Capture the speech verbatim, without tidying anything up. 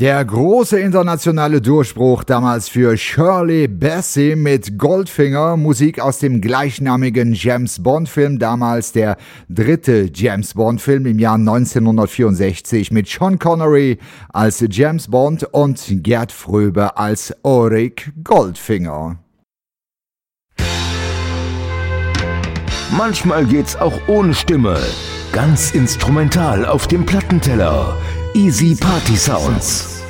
Der große internationale Durchbruch damals für Shirley Bassey mit Goldfinger, Musik aus dem gleichnamigen James-Bond-Film, damals der dritte James-Bond-Film im Jahr neunzehnhundertvierundsechzig mit Sean Connery als James Bond und Gerd Fröbe als Auric Goldfinger. Manchmal geht's auch ohne Stimme, ganz instrumental auf dem Plattenteller. Easy Party Sounds.